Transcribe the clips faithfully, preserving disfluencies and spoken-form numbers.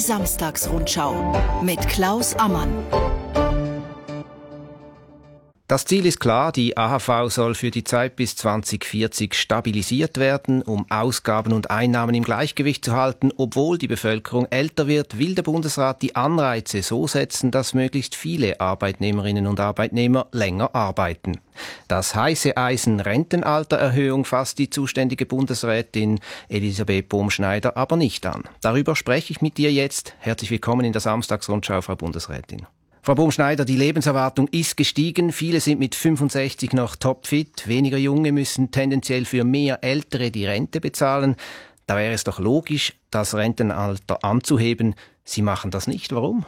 Samstagsrundschau mit Klaus Ammann. Das Ziel ist klar, die A H V soll für die Zeit bis zwanzig vierzig stabilisiert werden, um Ausgaben und Einnahmen im Gleichgewicht zu halten. Obwohl die Bevölkerung älter wird, will der Bundesrat die Anreize so setzen, dass möglichst viele Arbeitnehmerinnen und Arbeitnehmer länger arbeiten. Das heiße Eisen Rentenaltererhöhung fasst die zuständige Bundesrätin Elisabeth Bohm-Schneider aber nicht an. Darüber spreche ich mit dir jetzt. Herzlich willkommen in der Samstagsrundschau, Frau Bundesrätin. Frau Bohm-Schneider, die Lebenserwartung ist gestiegen. Viele sind mit fünfundsechzig noch topfit. Weniger Junge müssen tendenziell für mehr Ältere die Rente bezahlen. Da wäre es doch logisch, das Rentenalter anzuheben. Sie machen das nicht. Warum?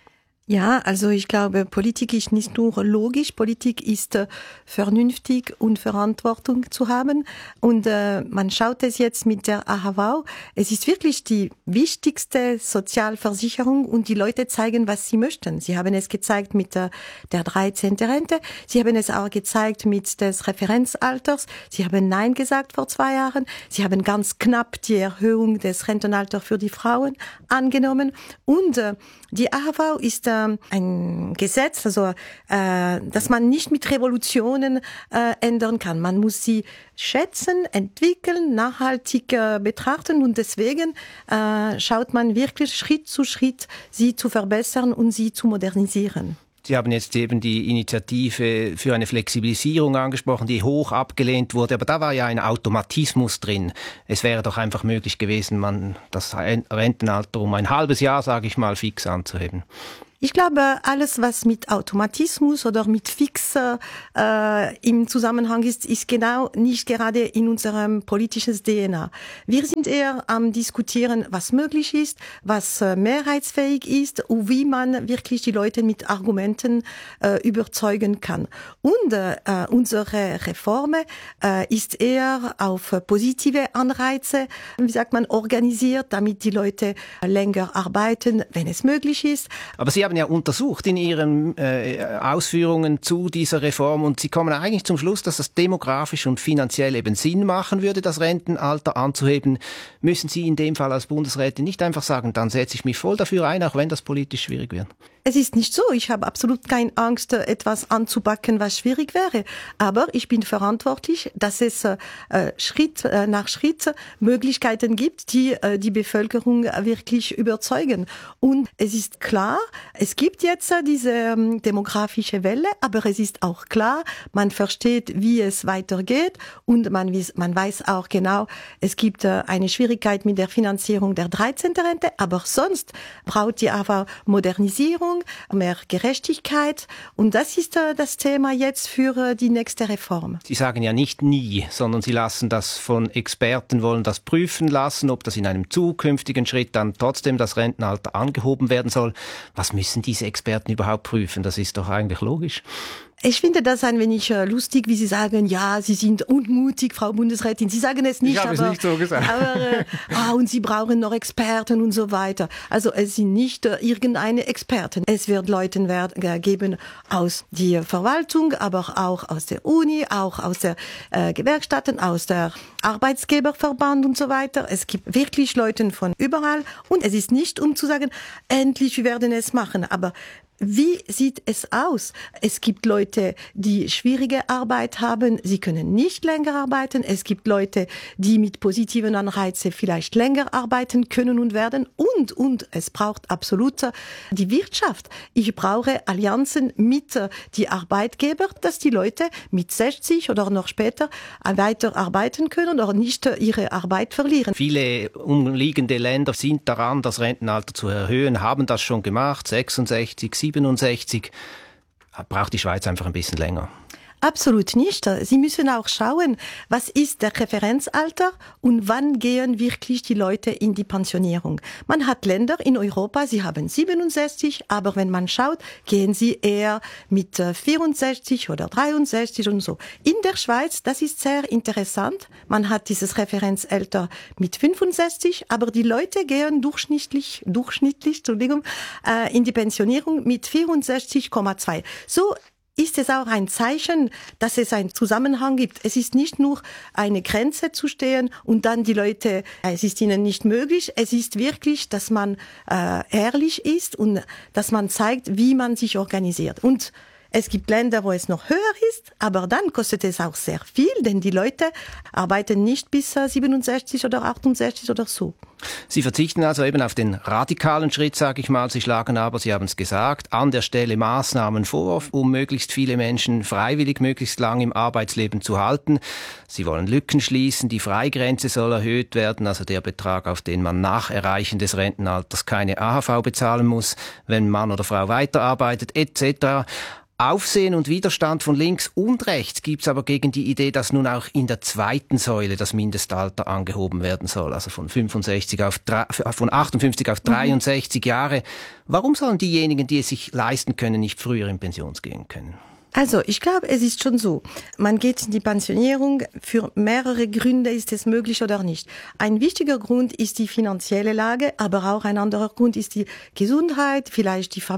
Ja, also ich glaube, Politik ist nicht nur logisch, Politik ist äh, vernünftig und Verantwortung zu haben. Und äh, man schaut es jetzt mit der A H V. Es ist wirklich die wichtigste Sozialversicherung und die Leute zeigen, was sie möchten. Sie haben es gezeigt mit äh, der dreizehnten Rente. Sie haben es auch gezeigt mit des Referenzalters. Sie haben Nein gesagt vor zwei Jahren. Sie haben ganz knapp die Erhöhung des Rentenalters für die Frauen angenommen. Und äh, die A H V ist äh, ein Gesetz, also äh, dass man nicht mit Revolutionen äh, ändern kann. Man muss sie schätzen, entwickeln, nachhaltig äh, betrachten und deswegen äh, schaut man wirklich Schritt zu Schritt, sie zu verbessern und sie zu modernisieren. Sie haben jetzt eben die Initiative für eine Flexibilisierung angesprochen, die hoch abgelehnt wurde, aber da war ja ein Automatismus drin. Es wäre doch einfach möglich gewesen, man das Rentenalter um ein halbes Jahr, sage ich mal, fix anzuheben. Ich glaube, alles, was mit Automatismus oder mit Fix äh, im Zusammenhang ist, ist genau nicht gerade in unserem politischen D N A. Wir sind eher am Diskutieren, was möglich ist, was äh, mehrheitsfähig ist und wie man wirklich die Leute mit Argumenten äh, überzeugen kann. Und äh, unsere Reform äh, ist eher auf positive Anreize, wie sagt man, organisiert, damit die Leute länger arbeiten, wenn es möglich ist. Aber Sie haben ja untersucht in Ihren äh, Ausführungen zu dieser Reform und Sie kommen eigentlich zum Schluss, dass das demografisch und finanziell eben Sinn machen würde, das Rentenalter anzuheben. Müssen Sie in dem Fall als Bundesrätin nicht einfach sagen, dann setze ich mich voll dafür ein, auch wenn das politisch schwierig wird? Es ist nicht so. Ich habe absolut keine Angst, etwas anzupacken, was schwierig wäre. Aber ich bin verantwortlich, dass es äh, Schritt äh, nach Schritt Möglichkeiten gibt, die äh, die Bevölkerung wirklich überzeugen. Und es ist klar, es gibt jetzt äh, diese ähm, demografische Welle, aber es ist auch klar, man versteht, wie es weitergeht und man, man weiß auch genau, es gibt äh, eine Schwierigkeit mit der Finanzierung der dreizehnten Rente, aber sonst braucht die aber Modernisierung, mehr Gerechtigkeit und das ist äh, das Thema jetzt für äh, die nächste Reform. Sie sagen ja nicht nie, sondern Sie lassen das von Experten, wollen das prüfen lassen, ob das in einem zukünftigen Schritt dann trotzdem das Rentenalter angehoben werden soll. Was müssen diese Experten überhaupt prüfen? Das ist doch eigentlich logisch. Ich finde das ein wenig äh, lustig, wie Sie sagen, ja, Sie sind unmutig, Frau Bundesrätin. Sie sagen es nicht, ich habe aber, es nicht so gesagt. aber äh, ah, und Sie brauchen noch Experten und so weiter. Also es sind nicht äh, irgendeine Experten. Es wird Leute werden, äh, geben aus der Verwaltung, aber auch aus der Uni, auch aus der äh, Gewerkschaften, aus der Arbeitsgeberverband und so weiter. Es gibt wirklich Leute von überall und es ist nicht, um zu sagen, endlich, wir werden es machen, aber wie sieht es aus? Es gibt Leute, die schwierige Arbeit haben, sie können nicht länger arbeiten. Es gibt Leute, die mit positiven Anreizen vielleicht länger arbeiten können und werden. Und, und es braucht absolut die Wirtschaft. Ich brauche Allianzen mit die Arbeitgeber, dass die Leute mit sechzig oder noch später weiter arbeiten können oder nicht ihre Arbeit verlieren. Viele umliegende Länder sind daran, das Rentenalter zu erhöhen, haben das schon gemacht, sechsundsechzig, siebenundsechzig, braucht die Schweiz einfach ein bisschen länger. Absolut nicht. Sie müssen auch schauen, was ist der Referenzalter und wann gehen wirklich die Leute in die Pensionierung. Man hat Länder in Europa, sie haben siebenundsechzig, aber wenn man schaut, gehen sie eher mit vierundsechzig oder dreiundsechzig und so. In der Schweiz, das ist sehr interessant, man hat dieses Referenzalter mit fünfundsechzig, aber die Leute gehen durchschnittlich, durchschnittlich, Entschuldigung, in die Pensionierung mit vierundsechzig Komma zwei. So ist es auch ein Zeichen, dass es einen Zusammenhang gibt. Es ist nicht nur eine Grenze zu stehen und dann die Leute, es ist ihnen nicht möglich. Es ist wirklich, dass man äh, ehrlich ist und dass man zeigt, wie man sich organisiert. Und es gibt Länder, wo es noch höher ist, aber dann kostet es auch sehr viel, denn die Leute arbeiten nicht bis siebenundsechzig oder achtundsechzig oder so. Sie verzichten also eben auf den radikalen Schritt, sage ich mal. Sie schlagen aber, Sie haben es gesagt, an der Stelle Maßnahmen vor, um möglichst viele Menschen freiwillig möglichst lang im Arbeitsleben zu halten. Sie wollen Lücken schließen, die Freigrenze soll erhöht werden, also der Betrag, auf den man nach Erreichen des Rentenalters keine A H V bezahlen muss, wenn Mann oder Frau weiterarbeitet, et cetera. Aufsehen und Widerstand von links und rechts gibt's aber gegen die Idee, dass nun auch in der zweiten Säule das Mindestalter angehoben werden soll, also von fünfundsechzig auf von achtundfünfzig auf dreiundsechzig mhm. Jahre. Warum sollen diejenigen, die es sich leisten können, nicht früher in Pension gehen können? Also, ich glaube, es ist schon so. Man geht in die Pensionierung. Für mehrere Gründe ist es möglich oder nicht. Ein wichtiger Grund ist die finanzielle Lage, aber auch ein anderer Grund ist die Gesundheit, vielleicht die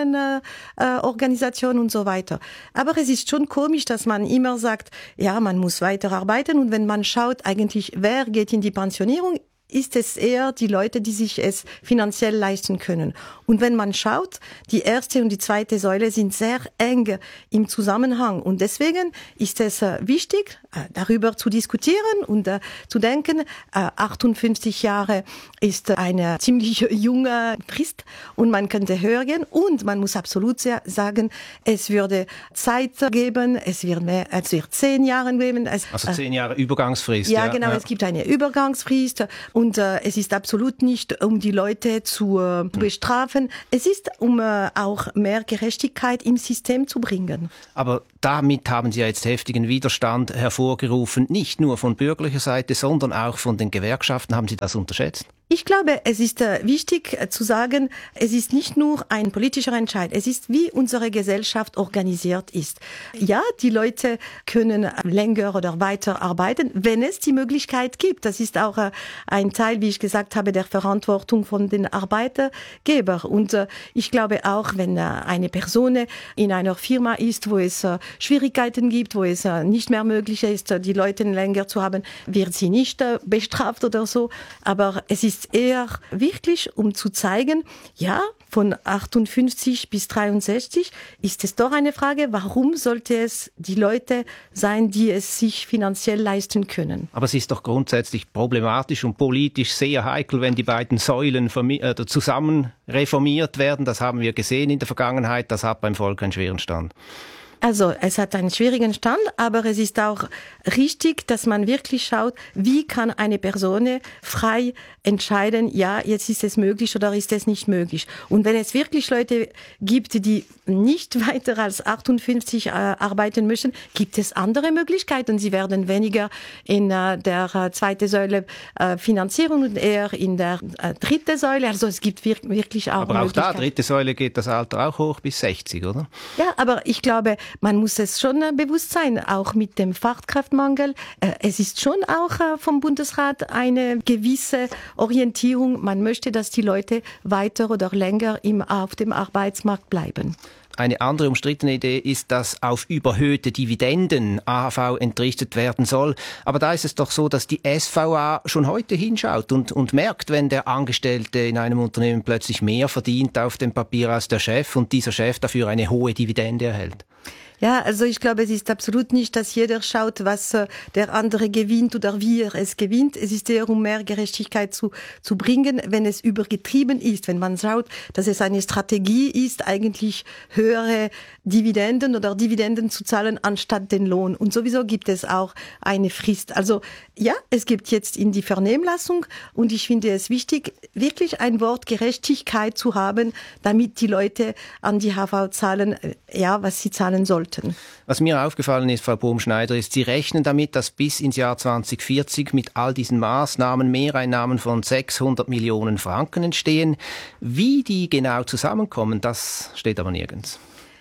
Familienorganisation äh, und so weiter. Aber es ist schon komisch, dass man immer sagt, ja, man muss weiterarbeiten und wenn man schaut, eigentlich, wer geht in die Pensionierung, ist es eher die Leute, die sich es finanziell leisten können. Und wenn man schaut, die erste und die zweite Säule sind sehr eng im Zusammenhang. Und deswegen ist es wichtig, darüber zu diskutieren und zu denken, achtundfünfzig Jahre ist eine ziemlich junge Frist und man könnte höher gehen. Und man muss absolut sagen, es würde Zeit geben, es wird mehr, es wird zehn Jahre geben. Es, also zehn Jahre Übergangsfrist. Ja, ja genau, ja. Es gibt eine Übergangsfrist. Und äh, es ist absolut nicht, um die Leute zu äh, bestrafen. Es ist, um äh, auch mehr Gerechtigkeit im System zu bringen. Aber damit haben Sie ja jetzt heftigen Widerstand hervorgerufen, nicht nur von bürgerlicher Seite, sondern auch von den Gewerkschaften. Haben Sie das unterschätzt? Ich glaube, es ist äh, wichtig äh, zu sagen, es ist nicht nur ein politischer Entscheid, es ist, wie unsere Gesellschaft organisiert ist. Ja, die Leute können länger oder weiter arbeiten, wenn es die Möglichkeit gibt. Das ist auch äh, ein Teil, wie ich gesagt habe, der Verantwortung von den Arbeitgebern. Und äh, ich glaube auch, wenn äh, eine Person in einer Firma ist, wo es äh, Schwierigkeiten gibt, wo es äh, nicht mehr möglich ist, äh, die Leute länger zu haben, wird sie nicht äh, bestraft oder so. Aber es ist eher wirklich, um zu zeigen, ja, von achtundfünfzig bis dreiundsechzig ist es doch eine Frage, warum sollte es die Leute sein, die es sich finanziell leisten können? Aber es ist doch grundsätzlich problematisch und politisch sehr heikel, wenn die beiden Säulen zusammen reformiert werden. Das haben wir gesehen in der Vergangenheit. Das hat beim Volk einen schweren Stand. Also es hat einen schwierigen Stand, aber es ist auch richtig, dass man wirklich schaut, wie kann eine Person frei entscheiden, ja, jetzt ist es möglich oder ist es nicht möglich. Und wenn es wirklich Leute gibt, die nicht weiter als achtundfünfzig äh, arbeiten möchten, gibt es andere Möglichkeiten. Sie werden weniger in äh, der äh, zweiten Säule äh, finanzieren und eher in der äh, dritten Säule. Also es gibt wir- wirklich auch Aber auch Möglichkeiten. da, dritte Säule, geht das Alter auch hoch bis sechzig, oder? Ja, aber ich glaube, man muss es schon äh, bewusst sein, auch mit dem Fachkräftemangel. Äh, es ist schon auch äh, vom Bundesrat eine gewisse Orientierung. Man möchte, dass die Leute weiter oder länger im, auf dem Arbeitsmarkt bleiben. Eine andere umstrittene Idee ist, dass auf überhöhte Dividenden A H V entrichtet werden soll. Aber da ist es doch so, dass die S V A schon heute hinschaut und, und merkt, wenn der Angestellte in einem Unternehmen plötzlich mehr verdient auf dem Papier als der Chef und dieser Chef dafür eine hohe Dividende erhält. Ja, also ich glaube, es ist absolut nicht, dass jeder schaut, was äh, der andere gewinnt oder wie er es gewinnt. Es ist eher, um mehr Gerechtigkeit zu, zu bringen, wenn es übergetrieben ist. Wenn man schaut, dass es eine Strategie ist, eigentlich höhere Dividenden oder Dividenden zu zahlen anstatt den Lohn. Und sowieso gibt es auch eine Frist. Also ja, es gibt jetzt in die Vernehmlassung und ich finde es wichtig, wirklich ein Wort Gerechtigkeit zu haben, damit die Leute an die H V zahlen, ja, was sie zahlen sollten. Was mir aufgefallen ist, Frau Bohm-Schneider, ist, Sie rechnen damit, dass bis ins Jahr zwanzig vierzig mit all diesen Maßnahmen Mehreinnahmen von sechshundert Millionen Franken entstehen. Wie die genau zusammenkommen, das steht aber nirgends.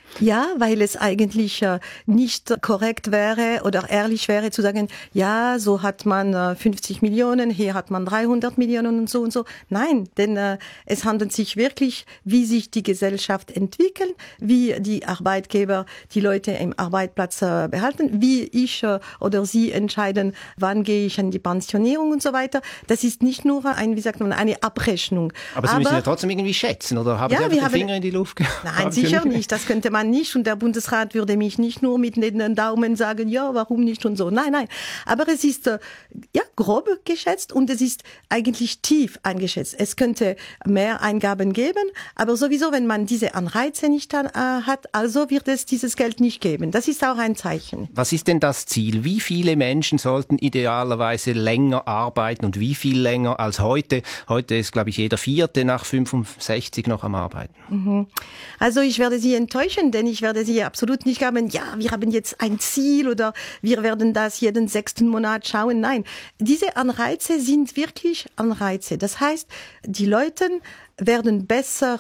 Ja, weil es eigentlich äh, nicht korrekt wäre oder ehrlich wäre zu sagen, ja, so hat man äh, fünfzig Millionen, hier hat man dreihundert Millionen und so und so. Nein, denn äh, es handelt sich wirklich, wie sich die Gesellschaft entwickelt, wie die Arbeitgeber die Leute im Arbeitsplatz äh, behalten, wie ich äh, oder sie entscheiden, wann gehe ich an die Pensionierung und so weiter. Das ist nicht nur ein, wie sagt man, eine Abrechnung. Aber Sie Aber, müssen ja trotzdem irgendwie schätzen, oder haben ja, Sie einfach den haben, Finger in die Luft gehabt? Nein, sicher nicht. Das könnte man nicht. Und der Bundesrat würde mich nicht nur mit den Daumen sagen, ja, warum nicht und so. Nein, nein. Aber es ist äh, ja grob geschätzt und es ist eigentlich tief eingeschätzt. Es könnte mehr Eingaben geben, aber sowieso, wenn man diese Anreize nicht äh, hat, also wird es dieses Geld nicht geben. Das ist auch ein Zeichen. Was ist denn das Ziel? Wie viele Menschen sollten idealerweise länger arbeiten und wie viel länger als heute? Heute ist, glaube ich, jeder Vierte nach fünfundsechzig noch am Arbeiten. Mhm. Also ich werde Sie enttäuschen, denn ich werde Sie absolut nicht glauben, ja, wir haben jetzt ein Ziel oder wir werden das jeden sechsten Monat schauen. Nein, diese Anreize sind wirklich Anreize. Das heißt, die Leute werden besser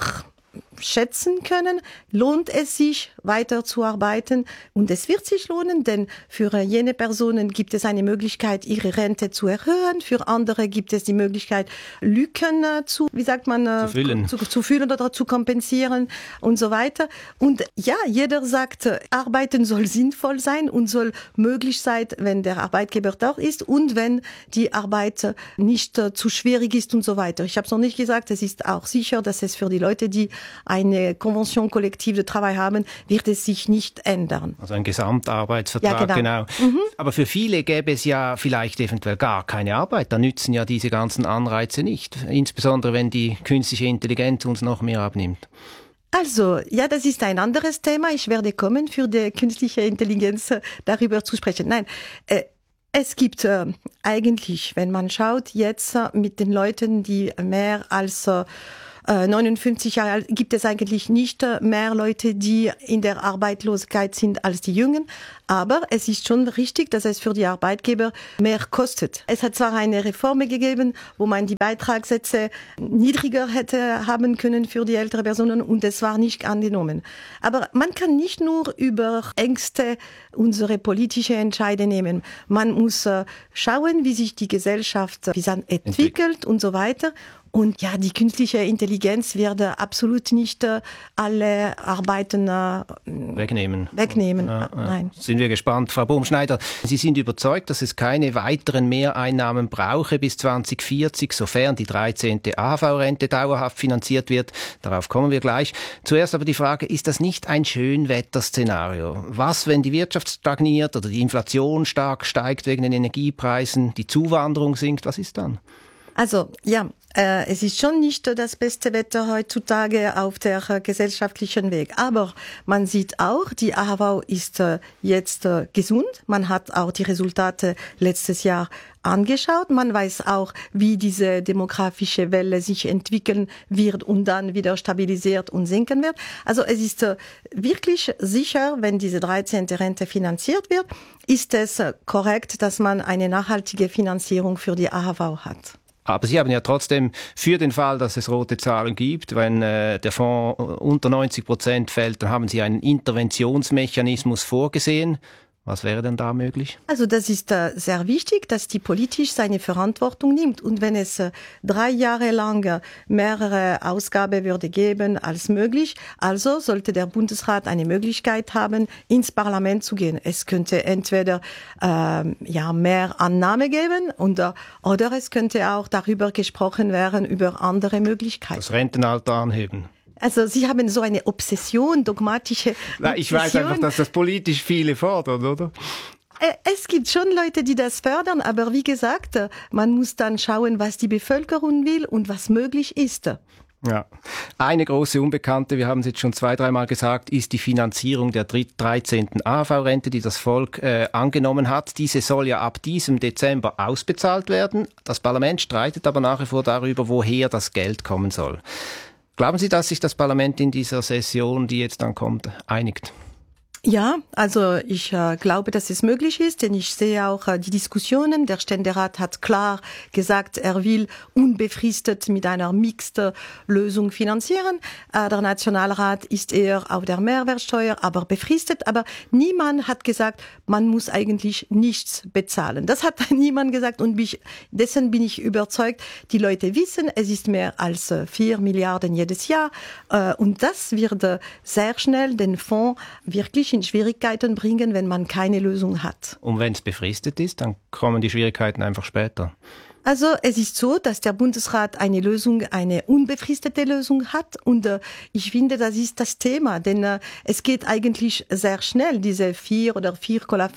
schätzen können, lohnt es sich, weiterzuarbeiten. Und es wird sich lohnen, denn für jene Personen gibt es eine Möglichkeit, ihre Rente zu erhöhen. Für andere gibt es die Möglichkeit, Lücken zu, wie sagt man, zu füllen, zu, zu füllen oder zu kompensieren und so weiter. Und ja, jeder sagt, Arbeiten soll sinnvoll sein und soll möglich sein, wenn der Arbeitgeber da ist und wenn die Arbeit nicht zu schwierig ist und so weiter. Ich habe es noch nicht gesagt, es ist auch sicher, dass es für die Leute, die eine Konvention kollektive de Travail haben, wird es sich nicht ändern. Also ein Gesamtarbeitsvertrag, ja, genau. genau. Mhm. Aber für viele gäbe es ja vielleicht eventuell gar keine Arbeit. Da nützen ja diese ganzen Anreize nicht. Insbesondere, wenn die künstliche Intelligenz uns noch mehr abnimmt. Also, ja, das ist ein anderes Thema. Ich werde kommen, für die künstliche Intelligenz darüber zu sprechen. Nein, äh, es gibt äh, eigentlich, wenn man schaut, jetzt äh, mit den Leuten, die mehr als äh, neunundfünfzig Jahre alt, gibt es eigentlich nicht mehr Leute, die in der Arbeitslosigkeit sind als die Jungen. Aber es ist schon richtig, dass es für die Arbeitgeber mehr kostet. Es hat zwar eine Reform gegeben, wo man die Beitragssätze niedriger hätte haben können für die älteren Personen und es war nicht angenommen. Aber man kann nicht nur über Ängste unsere politische Entscheide nehmen. Man muss schauen, wie sich die Gesellschaft wie sagen, entwickelt und so weiter. Und ja, die künstliche Intelligenz wird absolut nicht äh, alle Arbeiten äh, wegnehmen. wegnehmen. Ja, ja. Nein. Sind wir gespannt. Frau Baumschneider, Sie sind überzeugt, dass es keine weiteren Mehreinnahmen brauche bis zwanzig vierzig, sofern die dreizehnte A H V-Rente dauerhaft finanziert wird. Darauf kommen wir gleich. Zuerst aber die Frage, ist das nicht ein Schönwetterszenario? Was, wenn die Wirtschaft stagniert oder die Inflation stark steigt wegen den Energiepreisen, die Zuwanderung sinkt, was ist dann? Also, ja, äh, es ist schon nicht das beste Wetter heutzutage auf der äh, gesellschaftlichen Weg. Aber man sieht auch, die A H V ist äh, jetzt äh, gesund. Man hat auch die Resultate letztes Jahr angeschaut. Man weiß auch, wie diese demografische Welle sich entwickeln wird und dann wieder stabilisiert und sinken wird. Also es ist äh, wirklich sicher, wenn diese dreizehnte Rente finanziert wird, ist es äh, korrekt, dass man eine nachhaltige Finanzierung für die A H V hat. Aber Sie haben ja trotzdem für den Fall, dass es rote Zahlen gibt, wenn äh, der Fonds unter neunzig Prozent fällt, dann haben Sie einen Interventionsmechanismus vorgesehen. Was wäre denn da möglich? Also das ist äh, sehr wichtig, dass die politisch seine Verantwortung nimmt. Und wenn es äh, drei Jahre lang äh, mehrere Ausgaben würde geben als möglich, also sollte der Bundesrat eine Möglichkeit haben, ins Parlament zu gehen. Es könnte entweder äh, ja mehr Annahme geben und, äh, oder es könnte auch darüber gesprochen werden, über andere Möglichkeiten. Das Rentenalter anheben. Also Sie haben so eine Obsession, dogmatische Obsession. Ich weiß einfach, dass das politisch viele fordern, oder? Es gibt schon Leute, die das fördern, aber wie gesagt, man muss dann schauen, was die Bevölkerung will und was möglich ist. Ja, eine große Unbekannte, wir haben es jetzt schon zwei, dreimal gesagt, ist die Finanzierung der dreizehnten A H V-Rente, die das Volk äh, angenommen hat. Diese soll ja ab diesem Dezember ausbezahlt werden. Das Parlament streitet aber nach wie vor darüber, woher das Geld kommen soll. Glauben Sie, dass sich das Parlament in dieser Session, die jetzt dann kommt, einigt? Ja, also ich äh, glaube, dass es möglich ist, denn ich sehe auch äh, die Diskussionen. Der Ständerat hat klar gesagt, er will unbefristet mit einer mixten Lösung finanzieren. Äh, der Nationalrat ist eher auf der Mehrwertsteuer, aber befristet. Aber niemand hat gesagt, man muss eigentlich nichts bezahlen. Das hat niemand gesagt und mich, dessen bin ich überzeugt. Die Leute wissen, es ist mehr als äh, vier Milliarden jedes Jahr äh, und das wird äh, sehr schnell den Fonds wirklich in Schwierigkeiten bringen, wenn man keine Lösung hat. Und wenn es befristet ist, dann kommen die Schwierigkeiten einfach später. Also es ist so, dass der Bundesrat eine Lösung, eine unbefristete Lösung hat und äh, ich finde, das ist das Thema, denn äh, es geht eigentlich sehr schnell, diese vier oder vier Komma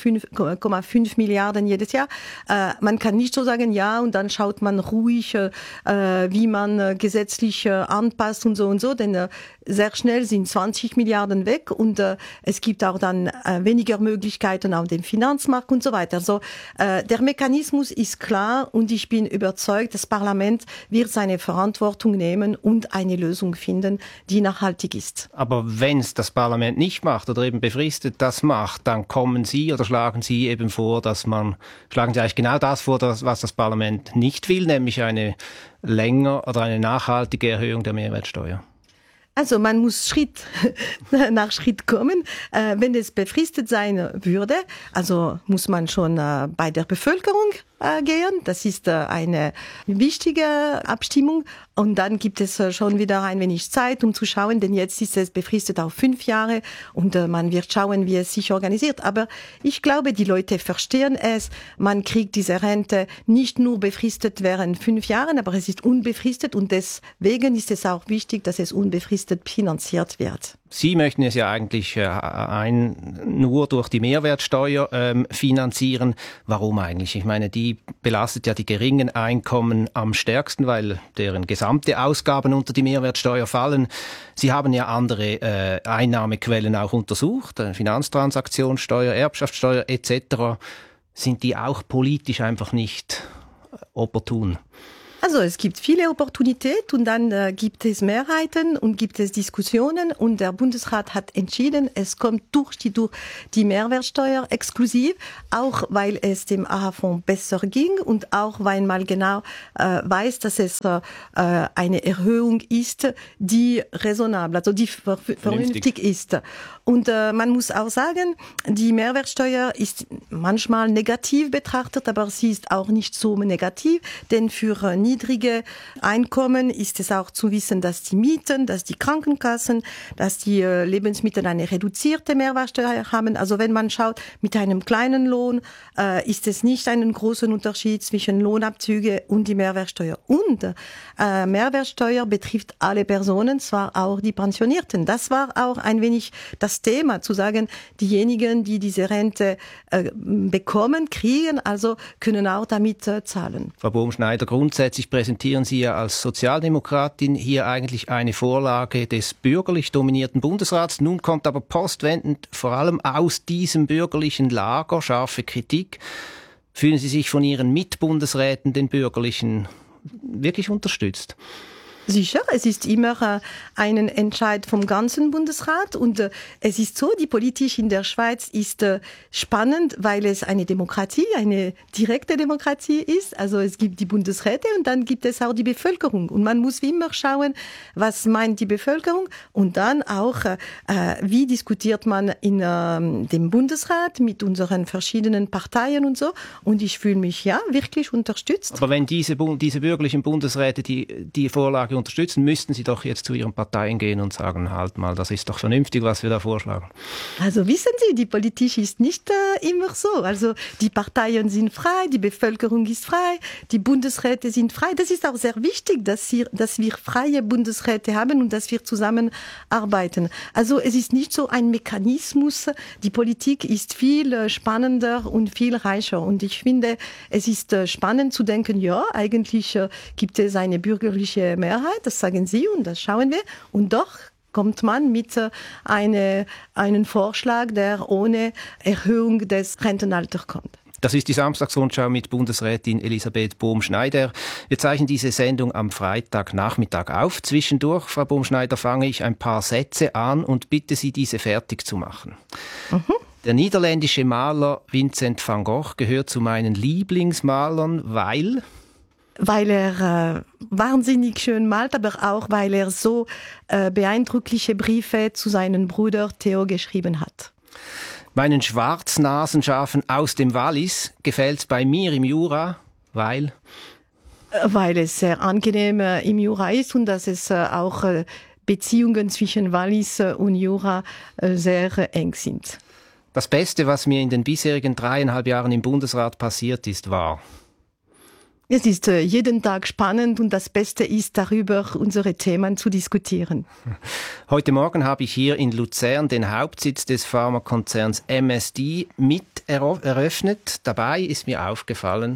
fünf Milliarden jedes Jahr. Äh, man kann nicht so sagen, ja, und dann schaut man ruhig, äh, wie man äh, gesetzlich äh, anpasst und so und so, denn äh, sehr schnell sind zwanzig Milliarden weg und äh, es gibt auch dann äh, weniger Möglichkeiten auf dem Finanzmarkt und so weiter. Also äh, der Mechanismus ist klar und ich bin überzeugt, das Parlament wird seine Verantwortung nehmen und eine Lösung finden, die nachhaltig ist. Aber wenn es das Parlament nicht macht oder eben befristet das macht, dann kommen Sie oder schlagen Sie eben vor, dass man, schlagen Sie eigentlich genau das vor, was das Parlament nicht will, nämlich eine länger oder eine nachhaltige Erhöhung der Mehrwertsteuer. Also man muss Schritt nach Schritt kommen. Äh, wenn es befristet sein würde, also muss man schon äh, bei der Bevölkerung äh, gehen. Das ist äh, eine wichtige Abstimmung. Und dann gibt es äh, schon wieder ein wenig Zeit, um zu schauen, denn jetzt ist es befristet auf fünf Jahre und äh, man wird schauen, wie es sich organisiert. Aber ich glaube, die Leute verstehen es. Man kriegt diese Rente nicht nur befristet während fünf Jahren, aber es ist unbefristet und deswegen ist es auch wichtig, dass es unbefristet finanziert wird. Sie möchten es ja eigentlich äh, ein, nur durch die Mehrwertsteuer ähm, finanzieren. Warum eigentlich? Ich meine, die belastet ja die geringen Einkommen am stärksten, weil deren gesamte Ausgaben unter die Mehrwertsteuer fallen. Sie haben ja andere äh, Einnahmequellen auch untersucht, äh, Finanztransaktionssteuer, Erbschaftssteuer et cetera. Sind die auch politisch einfach nicht opportun? Also es gibt viele Opportunitäten und dann äh, gibt es Mehrheiten und gibt es Diskussionen und der Bundesrat hat entschieden, es kommt durch die, durch die Mehrwertsteuer exklusiv, auch weil es dem A H-Fonds besser ging und auch weil man genau äh, weiß, dass es äh, eine Erhöhung ist, die raisonabel, also die ver- vernünftig ist. Und äh, man muss auch sagen, die Mehrwertsteuer ist manchmal negativ betrachtet, aber sie ist auch nicht so negativ, denn für äh, niedrige Einkommen ist es auch zu wissen, dass die Mieten, dass die Krankenkassen, dass die äh, Lebensmittel eine reduzierte Mehrwertsteuer haben. Also wenn man schaut, mit einem kleinen Lohn äh, ist es nicht einen großen Unterschied zwischen Lohnabzüge und die Mehrwertsteuer. Und äh, Mehrwertsteuer betrifft alle Personen, zwar auch die Pensionierten. Das war auch ein wenig das Thema, zu sagen, diejenigen, die diese Rente äh, bekommen, kriegen, also können auch damit äh, zahlen. Frau Bohm-Schneider, grundsätzlich präsentieren Sie ja als Sozialdemokratin hier eigentlich eine Vorlage des bürgerlich dominierten Bundesrats. Nun kommt aber postwendend vor allem aus diesem bürgerlichen Lager scharfe Kritik. Fühlen Sie sich von Ihren Mitbundesräten, den Bürgerlichen, wirklich unterstützt? Sicher, es ist immer äh, ein Entscheid vom ganzen Bundesrat und äh, es ist so, die Politik in der Schweiz ist äh, spannend, weil es eine Demokratie, eine direkte Demokratie ist. Also es gibt die Bundesräte und dann gibt es auch die Bevölkerung und man muss wie immer schauen, was meint die Bevölkerung und dann auch, äh, wie diskutiert man in äh, dem Bundesrat mit unseren verschiedenen Parteien und so. Und ich fühle mich ja wirklich unterstützt. Aber wenn diese, diese bürgerlichen Bundesräte die, die Vorlage unterstützen, müssten Sie doch jetzt zu Ihren Parteien gehen und sagen, halt mal, das ist doch vernünftig, was wir da vorschlagen. Also wissen Sie, die Politik ist nicht äh, immer so. Also die Parteien sind frei, die Bevölkerung ist frei, die Bundesräte sind frei. Das ist auch sehr wichtig, dass, sie, dass wir freie Bundesräte haben und dass wir zusammenarbeiten. Also es ist nicht so ein Mechanismus. Die Politik ist viel äh, spannender und viel reicher. Und ich finde, es ist äh, spannend zu denken, ja, eigentlich äh, gibt es eine bürgerliche Mehrheit. Das sagen Sie und das schauen wir. Und doch kommt man mit äh, eine, einen Vorschlag, der ohne Erhöhung des Rentenalters kommt. Das ist die Samstagsrundschau mit Bundesrätin Elisabeth Bohm-Schneider. Wir zeichnen diese Sendung am Freitagnachmittag auf. Zwischendurch, Frau Bohm-Schneider, fange ich ein paar Sätze an und bitte Sie, diese fertig zu machen. Mhm. Der niederländische Maler Vincent van Gogh gehört zu meinen Lieblingsmalern, weil... Weil er äh, wahnsinnig schön malt, aber auch weil er so äh, beeindruckliche Briefe zu seinem Bruder Theo geschrieben hat. Meinen Schwarznasenschaafen aus dem Wallis gefällt bei mir im Jura, weil... Weil es sehr angenehm äh, im Jura ist und dass es äh, auch äh, Beziehungen zwischen Wallis äh, und Jura äh, sehr äh, eng sind. Das Beste, was mir in den bisherigen dreieinhalb Jahren im Bundesrat passiert ist, war... Es ist äh, jeden Tag spannend und das Beste ist, darüber unsere Themen zu diskutieren. Heute Morgen habe ich hier in Luzern den Hauptsitz des Pharmakonzerns M S D mit eröffnet. Dabei ist mir aufgefallen,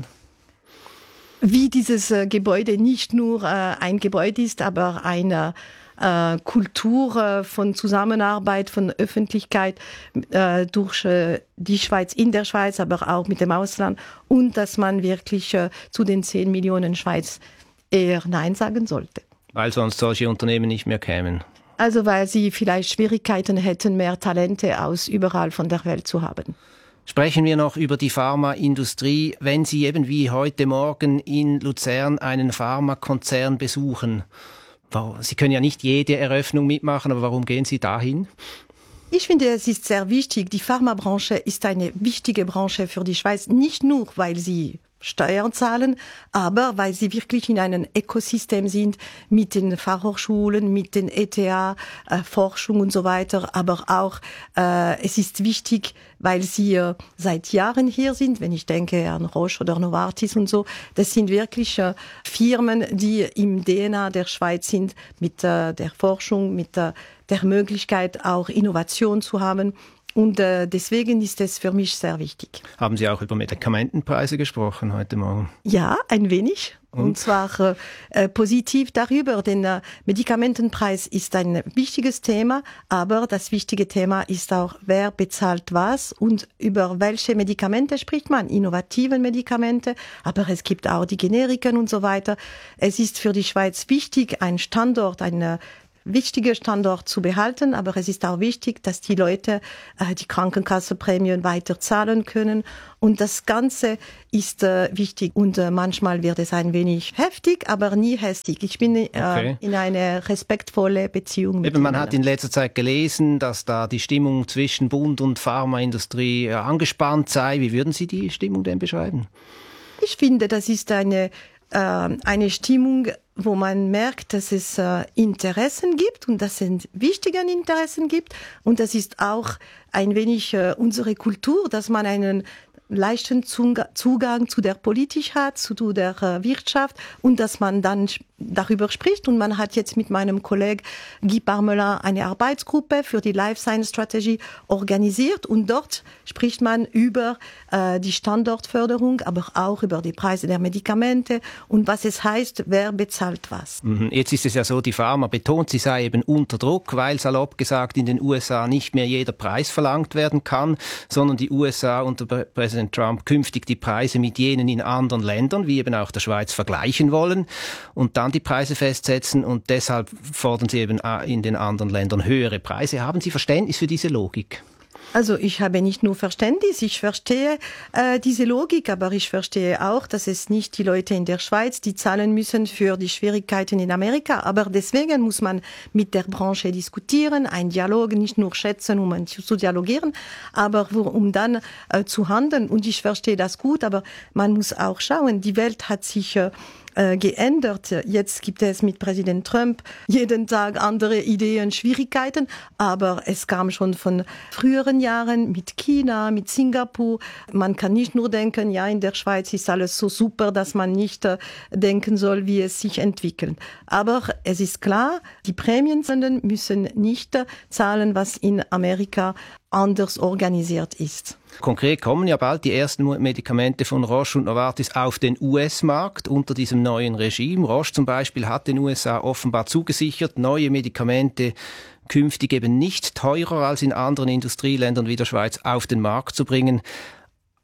wie dieses äh, Gebäude nicht nur äh, ein Gebäude ist, aber eine äh, Kultur äh, von Zusammenarbeit, von Öffentlichkeit äh, durch äh, die Schweiz, in der Schweiz, aber auch mit dem Ausland und dass man wirklich äh, zu den zehn Millionen Schweiz eher Nein sagen sollte. Weil sonst solche Unternehmen nicht mehr kämen. Also weil sie vielleicht Schwierigkeiten hätten, mehr Talente aus überall von der Welt zu haben. Sprechen wir noch über die Pharmaindustrie. Wenn Sie eben wie heute Morgen in Luzern einen Pharmakonzern besuchen, Sie können ja nicht jede Eröffnung mitmachen, aber warum gehen Sie dahin? Ich finde, es ist sehr wichtig. Die Pharmabranche ist eine wichtige Branche für die Schweiz, nicht nur, weil sie Steuern zahlen, aber weil sie wirklich in einem Ökosystem sind mit den Fachhochschulen, mit den E T H, äh, Forschung und so weiter. Aber auch äh, es ist wichtig, weil sie äh, seit Jahren hier sind. Wenn ich denke an Roche oder Novartis und so, das sind wirklich äh, Firmen, die im D N A der Schweiz sind, mit äh, der Forschung, mit äh, der Möglichkeit auch Innovation zu haben. Und äh, deswegen ist es für mich sehr wichtig. Haben Sie auch über Medikamentenpreise gesprochen heute Morgen? Ja, ein wenig. Und, Und zwar äh, positiv darüber, denn äh, Medikamentenpreis ist ein wichtiges Thema, aber das wichtige Thema ist auch, wer bezahlt was und über welche Medikamente spricht man. Innovative Medikamente, aber es gibt auch die Generiken und so weiter. Es ist für die Schweiz wichtig, ein Standort, eine wichtiger Standort zu behalten, aber es ist auch wichtig, dass die Leute äh, die Krankenkassenprämien weiter zahlen können und das Ganze ist äh, wichtig und äh, manchmal wird es ein wenig heftig, aber nie hässlich. Ich bin äh, okay. in eine respektvolle Beziehung mit Eben, man ihnen. hat in letzter Zeit gelesen, dass da die Stimmung zwischen Bund und Pharmaindustrie äh, angespannt sei. Wie würden Sie die Stimmung denn beschreiben? Ich finde, das ist eine äh, eine Stimmung, wo man merkt, dass es äh, Interessen gibt und dass es wichtige Interessen gibt. Und das ist auch ein wenig äh, unsere Kultur, dass man einen leichten Zugang zu der Politik hat, zu der äh, Wirtschaft und dass man dann darüber spricht. Und man hat jetzt mit meinem Kollegen Guy Parmelin eine Arbeitsgruppe für die Life Science Strategy organisiert und dort spricht man über äh, die Standortförderung, aber auch über die Preise der Medikamente und was es heißt, wer bezahlt was. Jetzt ist es ja so, die Pharma betont, sie sei eben unter Druck, weil salopp gesagt in den U S A nicht mehr jeder Preis verlangt werden kann, sondern die U S A unter Präsident Trump künftig die Preise mit jenen in anderen Ländern, wie eben auch der Schweiz, vergleichen wollen und dann die Preise festsetzen und deshalb fordern sie eben in den anderen Ländern höhere Preise. Haben Sie Verständnis für diese Logik? Also ich habe nicht nur Verständnis, ich verstehe äh, diese Logik, aber ich verstehe auch, dass es nicht die Leute in der Schweiz, die zahlen müssen für die Schwierigkeiten in Amerika. Aber deswegen muss man mit der Branche diskutieren, einen Dialog nicht nur schätzen, um zu dialogieren, aber um dann äh, zu handeln. Und ich verstehe das gut, aber man muss auch schauen, die Welt hat sich äh, geändert. Jetzt gibt es mit Präsident Trump jeden Tag andere Ideen, Schwierigkeiten, aber es kam schon von früheren Jahren mit China, mit Singapur. Man kann nicht nur denken, ja, in der Schweiz ist alles so super, dass man nicht äh, denken soll, wie es sich entwickelt. Aber es ist klar, die Prämiensender müssen nicht äh, zahlen, was in Amerika anders organisiert ist. Konkret kommen ja bald die ersten Medikamente von Roche und Novartis auf den U S-Markt unter diesem neuen Regime. Roche zum Beispiel hat den U S A offenbar zugesichert, neue Medikamente künftig eben nicht teurer als in anderen Industrieländern wie der Schweiz auf den Markt zu bringen.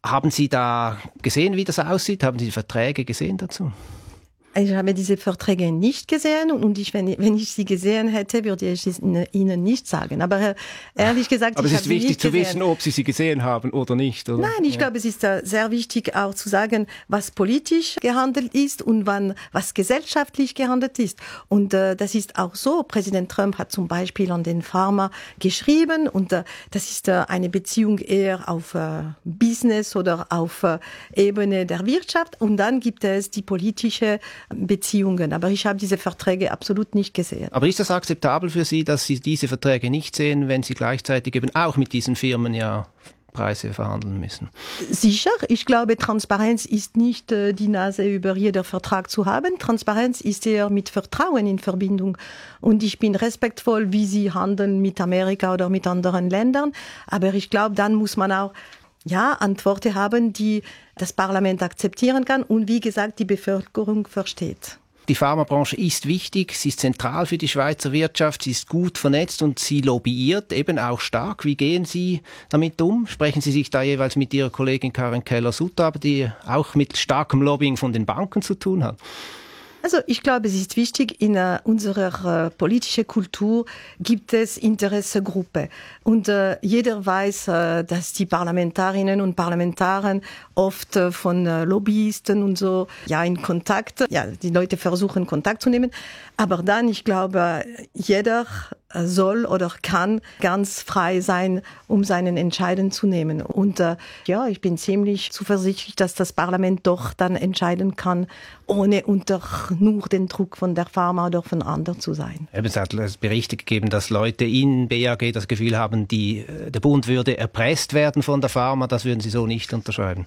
Haben Sie da gesehen, wie das aussieht? Haben Sie die Verträge gesehen dazu? Ich habe diese Verträge nicht gesehen und ich, wenn, ich, wenn ich sie gesehen hätte, würde ich es Ihnen nicht sagen. Aber ehrlich gesagt, Aber ich es habe ist sie wichtig nicht zu gesehen. wissen, ob Sie sie gesehen haben oder nicht. Oder? Nein, ich ja. glaube, es ist sehr wichtig auch zu sagen, was politisch gehandelt ist und wann, was gesellschaftlich gehandelt ist. Und äh, das ist auch so. Präsident Trump hat zum Beispiel an den Pharma geschrieben und äh, das ist äh, eine Beziehung eher auf äh, Business oder auf äh, Ebene der Wirtschaft. Und dann gibt es die politische Beziehungen. Aber ich habe diese Verträge absolut nicht gesehen. Aber ist das akzeptabel für Sie, dass Sie diese Verträge nicht sehen, wenn Sie gleichzeitig eben auch mit diesen Firmen ja Preise verhandeln müssen? Sicher. Ich glaube, Transparenz ist nicht äh, die Nase über jeder Vertrag zu haben. Transparenz ist eher mit Vertrauen in Verbindung. Und ich bin respektvoll, wie Sie handeln mit Amerika oder mit anderen Ländern. Aber ich glaube, dann muss man auch ja, Antworten haben, die das Parlament akzeptieren kann und wie gesagt die Bevölkerung versteht. Die Pharmabranche ist wichtig, sie ist zentral für die Schweizer Wirtschaft, sie ist gut vernetzt und sie lobbyiert eben auch stark. Wie gehen Sie damit um? Sprechen Sie sich da jeweils mit Ihrer Kollegin Karin Keller-Sutter, die auch mit starkem Lobbying von den Banken zu tun hat? Also ich glaube, es ist wichtig, in uh, unserer uh, politischen Kultur gibt es Interessegruppen. Und uh, jeder weiß, uh, dass die Parlamentarierinnen und Parlamentarier oft uh, von uh, Lobbyisten und so ja in Kontakt, ja, die Leute versuchen Kontakt zu nehmen. Aber dann, ich glaube, jeder soll oder kann ganz frei sein, um seinen Entscheiden zu nehmen. Und äh, ja, ich bin ziemlich zuversichtlich, dass das Parlament doch dann entscheiden kann, ohne unter nur den Druck von der Pharma oder von anderen zu sein. Es hat Berichte gegeben, dass Leute in B A G das Gefühl haben, die, der Bund würde erpresst werden von der Pharma. Das würden Sie so nicht unterschreiben.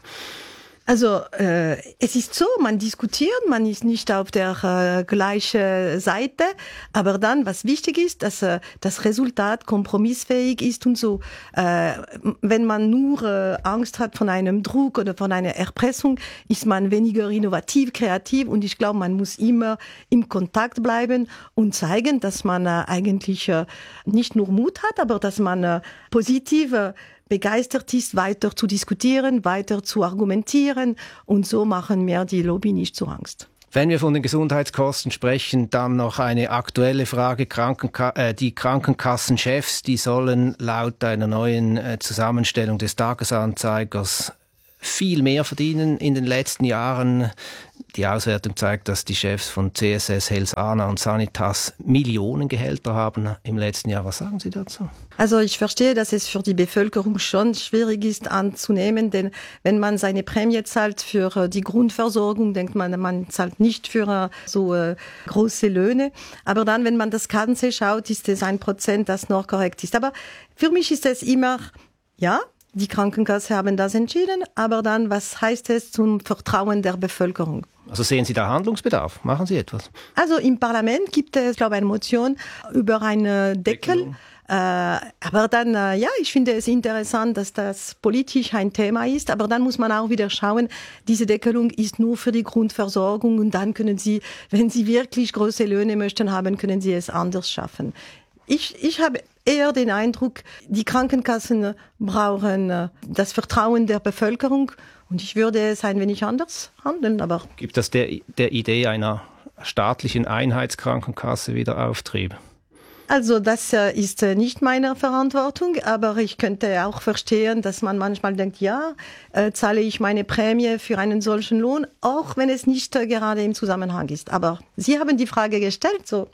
Also äh, es ist so, man diskutiert, man ist nicht auf der äh, gleichen Seite, aber dann, was wichtig ist, dass äh, das Resultat kompromissfähig ist und so. Äh, wenn man nur äh, Angst hat von einem Druck oder von einer Erpressung, ist man weniger innovativ, kreativ und ich glaube, man muss immer im Kontakt bleiben und zeigen, dass man äh, eigentlich äh, nicht nur Mut hat, aber dass man äh, positive begeistert ist, weiter zu diskutieren, weiter zu argumentieren und so machen mir die Lobby nicht so Angst. Wenn wir von den Gesundheitskosten sprechen, dann noch eine aktuelle Frage. Krankenka- äh, die Krankenkassenchefs, die sollen laut einer neuen äh, Zusammenstellung des Tagesanzeigers viel mehr verdienen in den letzten Jahren. Die Auswertung zeigt, dass die Chefs von C S S, Helsana und Sanitas Millionengehälter haben im letzten Jahr. Was sagen Sie dazu? Also ich verstehe, dass es für die Bevölkerung schon schwierig ist anzunehmen, denn wenn man seine Prämie zahlt für die Grundversorgung, denkt man, man zahlt nicht für so äh, große Löhne. Aber dann, wenn man das Ganze schaut, ist es ein Prozent, das noch korrekt ist. Aber für mich ist es immer, ja, die Krankenkasse haben das entschieden, aber dann, was heißt es zum Vertrauen der Bevölkerung? Also sehen Sie da Handlungsbedarf? Machen Sie etwas? Also im Parlament gibt es, glaube ich, eine Motion über einen Deckel. Deckel. Äh, aber dann, äh, ja, ich finde es interessant, dass das politisch ein Thema ist, aber dann muss man auch wieder schauen, diese Deckelung ist nur für die Grundversorgung und dann können Sie, wenn Sie wirklich große Löhne möchten haben, können Sie es anders schaffen. Ich, ich habe eher den Eindruck, die Krankenkassen brauchen das Vertrauen der Bevölkerung und ich würde es ein wenig anders handeln. Aber gibt das der, der Idee einer staatlichen Einheitskrankenkasse wieder Auftrieb? Also das ist nicht meine Verantwortung, aber ich könnte auch verstehen, dass man manchmal denkt, ja, äh, zahle ich meine Prämie für einen solchen Lohn, auch wenn es nicht äh, gerade im Zusammenhang ist. Aber Sie haben die Frage gestellt, so.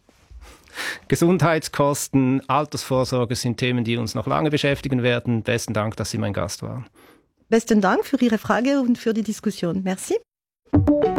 Gesundheitskosten, Altersvorsorge sind Themen, die uns noch lange beschäftigen werden. Besten Dank, dass Sie mein Gast waren. Besten Dank für Ihre Frage und für die Diskussion. Merci.